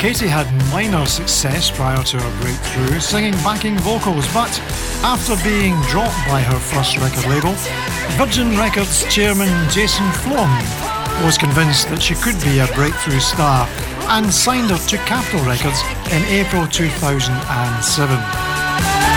Katie had minor success prior to her breakthrough, singing backing vocals, but after being dropped by her first record label, Virgin Records chairman Jason Flom was convinced that she could be a breakthrough star and signed her to Capitol Records in April 2007.